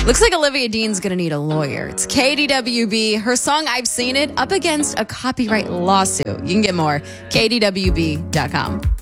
Looks like Olivia Dean's going to need a lawyer. It's KDWB. Her song, I've Seen It, up against a copyright lawsuit. You can get more, kdwb.com.